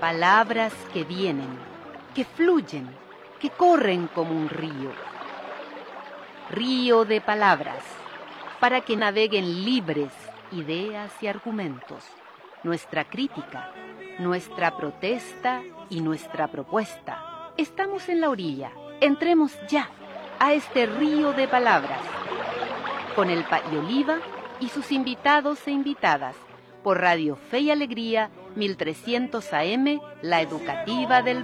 Palabras que vienen, que fluyen, que corren como un río. Río de palabras, para que naveguen libres ideas y argumentos, nuestra crítica, nuestra protesta y nuestra propuesta. Estamos en la orilla, entremos ya a este río de palabras, con el Pati Oliva y sus invitados e invitadas, por Radio Fe y Alegría, 1300 AM, la educativa del